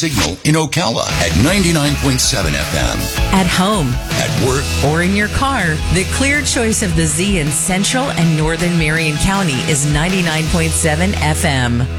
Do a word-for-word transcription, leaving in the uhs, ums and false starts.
Signal in Ocala at ninety-nine point seven F M. At home, at work, or in your car, the clear choice of the Z in Central and Northern Marion County is ninety-nine point seven F M.